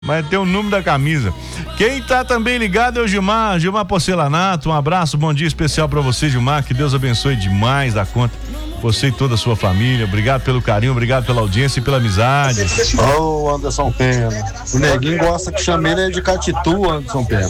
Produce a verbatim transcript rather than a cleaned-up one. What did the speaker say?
Mas tem o número da camisa. Quem tá também ligado é o Gilmar, Gilmar Porcelanato. Um abraço, bom dia especial pra você, Gilmar. Que Deus abençoe demais da conta. Você e toda a sua família. Obrigado pelo carinho, obrigado pela audiência e pela amizade. Ô, Anderson Pena. O Neguinho gosta que chame ele de Catitu, Anderson Pena.